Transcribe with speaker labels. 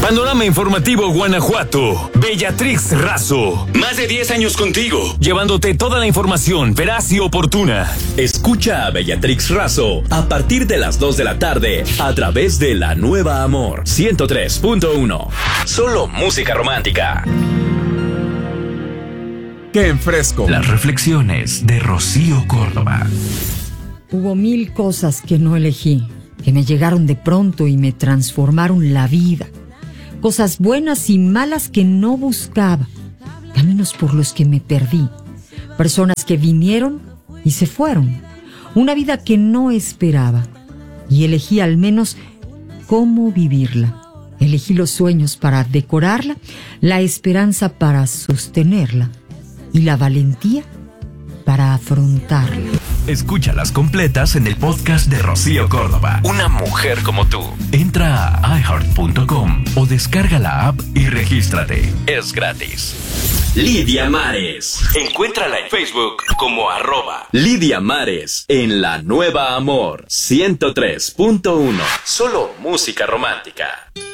Speaker 1: Panorama Informativo Guanajuato. Bellatrix Razo. Más de 10 años contigo, llevándote toda la información veraz y oportuna.
Speaker 2: Escucha a Bellatrix Razo a partir de las 2 de la tarde a través de La Nueva Amor 103.1. Solo música romántica.
Speaker 3: ¡Qué en fresco!
Speaker 4: Las reflexiones de Rocío Córdoba.
Speaker 5: Hubo 1000 cosas que no elegí, que me llegaron de pronto y me transformaron la vida. Cosas buenas y malas que no buscaba. Caminos por los que me perdí. Personas que vinieron y se fueron. Una vida que no esperaba. Y elegí al menos cómo vivirla. Elegí los sueños para decorarla, la esperanza para sostenerla y la valentía para afrontarla.
Speaker 4: Escúchalas completas en el podcast de Rocío Córdoba. Una mujer como tú. Entra a iHeart.com o descarga la app y regístrate. Es gratis.
Speaker 2: Lidia Mares. Encuéntrala en Facebook como @Lidia Mares en La Nueva Amor 103.1. Solo música romántica.